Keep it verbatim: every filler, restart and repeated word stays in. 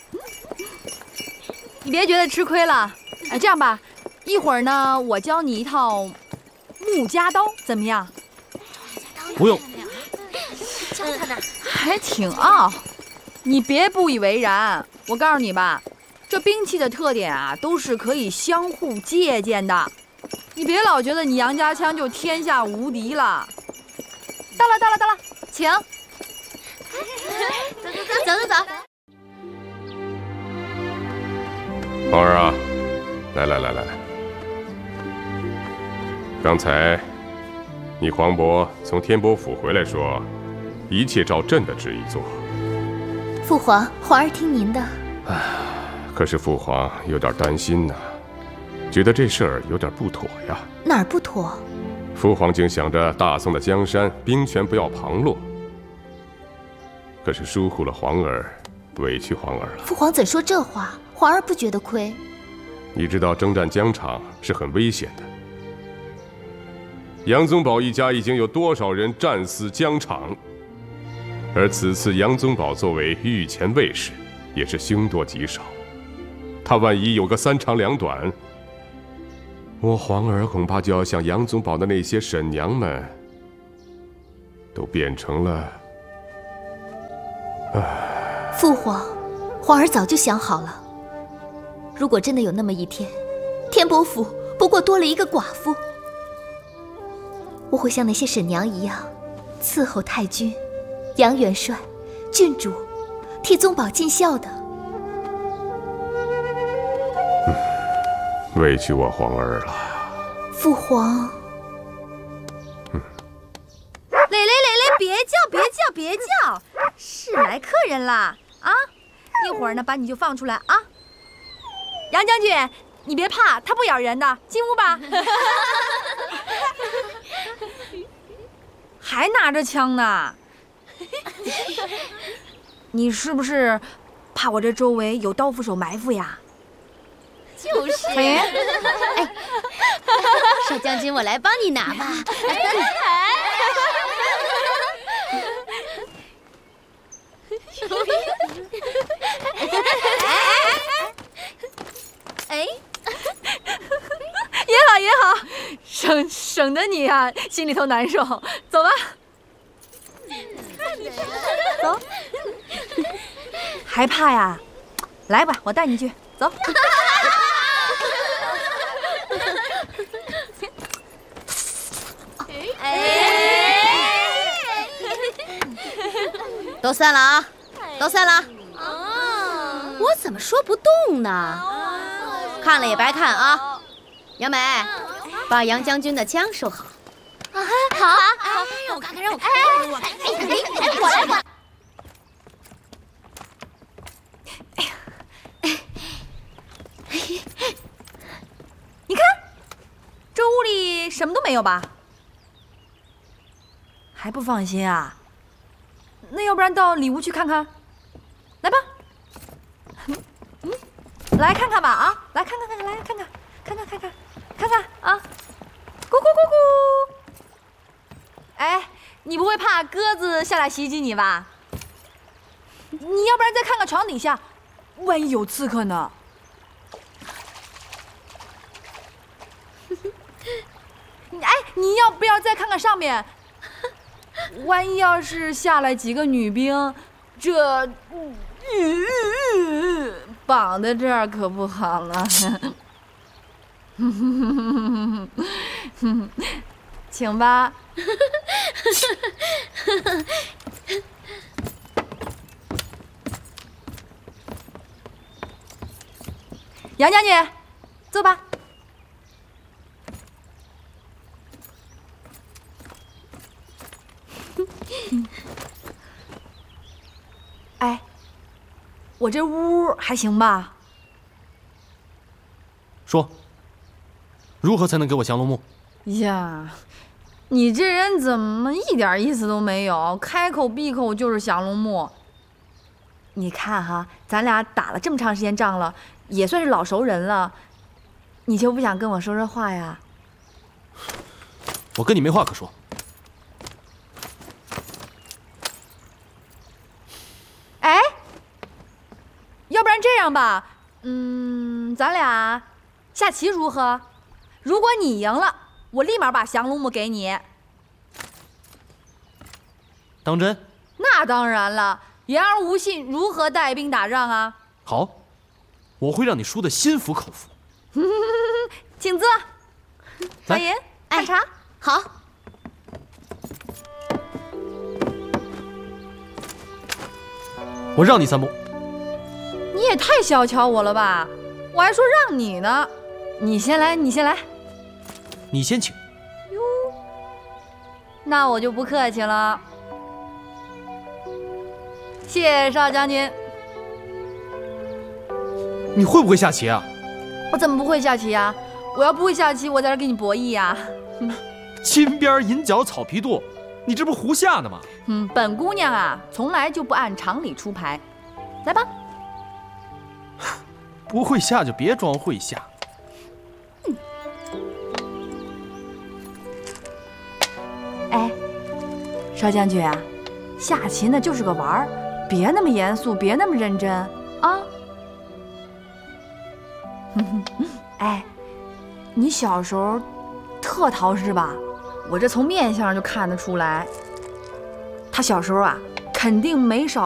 你别觉得吃亏了。哎，这样吧，一会儿呢，我教你一套木夹刀，怎么样？ 不用。 教他的还挺傲，你别不以为然。我告诉你吧，这兵器的特点啊，都是可以相互借鉴的。你别老觉得你杨家枪就天下无敌了。到了，到了，到了，请。 走走走走走走。 皇儿啊，来来来来，刚才你黄渤从天波府回来说，一切照朕的旨意做。 父皇，皇儿听您的。 唉，可是父皇有点担心呐，觉得这事儿有点不妥呀。 哪儿不妥？ 父皇竟想着大宋的江山兵权不要旁落，可是疏忽了皇儿，委屈皇儿了。 父皇怎说这话？皇儿不觉得亏。 你知道征战疆场是很危险的，杨宗保一家已经有多少人战死疆场？而此次杨宗保作为御前卫士，也是凶多吉少。他万一有个三长两短，我皇儿恐怕就要像杨宗保的那些婶娘们，都变成了……唉。 父皇，皇儿早就想好了。如果真的有那么一天，天伯府不过多了一个寡妇，我会像那些婶娘一样，伺候太君、杨元帅、郡主，替宗保尽孝的。 嗯，委屈我皇儿了。 父皇。 嗯。蕾蕾蕾蕾，别叫别叫别叫，是来客人啦啊！一会儿呢，把你就放出来啊。杨将军，你别怕，他不咬人的，进屋吧。还拿着枪呢？你是不是怕我这周围有刀斧手埋伏呀？ 就是。 哎， 少将军，我来帮你拿吧。 哎，也好也好，省省得你啊心里头难受。走吧，走。还怕呀？来吧，我带你去。走。 都散了啊！都散了。我怎么说不动呢？看了也白看啊！杨梅，把杨将军的枪收好。啊，好，好，让我看看，让我看看，让我看看，哎，我来看。哎呀， 你看，这屋里什么都没有吧？还不放心啊？那要不然到里屋去看看，来吧。嗯，来看看吧啊！来看看看看，来看看，看看看看，看看啊！咕咕咕咕！哎，你不会怕鸽子下来袭击你吧？你要不然再看看床底下，万一有刺客呢？哎，你要不要再看看上面？万一要是下来几个女兵，这……绑在这儿可不好了。请吧。杨将军，坐吧。哎，我这屋还行吧？ 说，如何才能给我降龙木？ 呀，你这人怎么一点意思都没有？开口闭口就是降龙木。你看哈，咱俩打了这么长时间仗了，也算是老熟人了，你就不想跟我说说话呀？ 我跟你没话可说。 哎，要不然然这样吧，嗯，咱俩下棋如何？如果你赢了，我立马把降龙木给你。 当真？ 那当然了，言而无信，如何带兵打仗啊？ 好，我会让你输得心服口服。 请坐。小银，看茶。 好。 我让你三步。 你也太小瞧我了吧！我还说让你呢。你先来，你先来。 你先请。 哟，那我就不客气了。谢少将军。 你会不会下棋啊？ 我怎么不会下棋呀？我要不会下棋，我在这跟你博弈呀。 金边银角草皮垛，你这不胡下呢吗？ 嗯，本姑娘啊，从来就不按常理出牌。来吧。 不会下就别装会下。 嗯、哎，少将军啊，下棋呢就是个玩儿，别那么严肃，别那么认真啊。哎，你小时候特淘是吧？我这从面相就看得出来。他小时候啊，肯定没少